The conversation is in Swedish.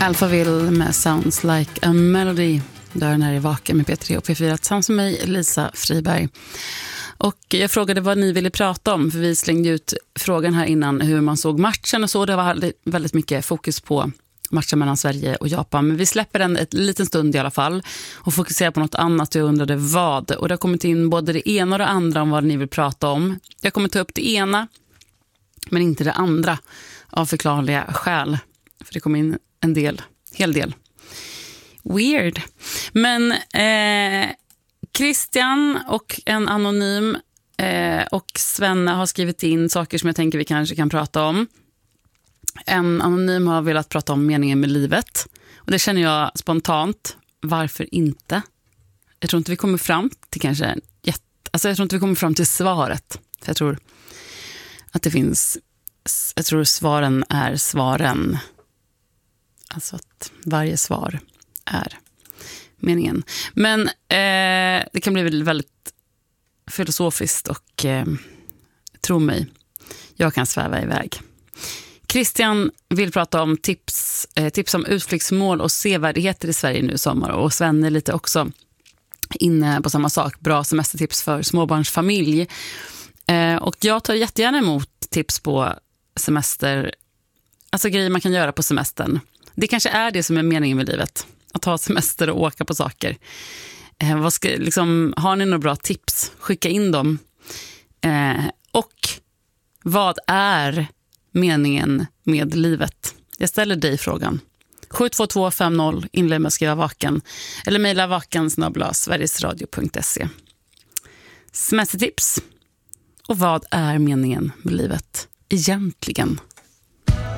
Alphaville med Sounds Like a Melody. Dörren är i Vaken med P3 och P4 tillsammans med mig, Lisa Friberg. Och jag frågade vad ni ville prata om, för vi slängde ut frågan här innan hur man såg matchen och så. Det var väldigt mycket fokus på matchen mellan Sverige och Japan. Men vi släpper den ett liten stund i alla fall och fokuserar på något annat. Jag undrade vad. Och det har kommit in både det ena och det andra om vad ni vill prata om. Jag kommer ta upp det ena men inte det andra av förklarliga skäl. För det kom in en hel del. Weird. Men Christian och en anonym och Svenne har skrivit in saker som jag tänker vi kanske kan prata om. En anonym har velat prata om meningen med livet. Och det känner jag spontant. Varför inte? Jag tror inte vi kommer fram till jag tror inte vi kommer fram till svaret. För jag tror att det finns... Jag tror svaren är svaren. Alltså att varje svar är meningen. Men det kan bli väldigt filosofiskt och tro mig, jag kan sväva iväg. Christian vill prata om tips om utflyktsmål och sevärdheter i Sverige nu i sommar. Och Sven är lite också inne på samma sak. Bra semestertips för småbarnsfamilj. Och jag tar jättegärna emot tips på semester. Alltså grejer man kan göra på semestern. Det kanske är det som är meningen med livet. Att ha semester och åka på saker. Har ni några bra tips? Skicka in dem. Och vad är meningen med livet? Jag ställer dig frågan. 72250 inled med att skriva vaken. Eller mejla vaken@sverigesradio.se. Semestertips. Och vad är meningen med livet egentligen?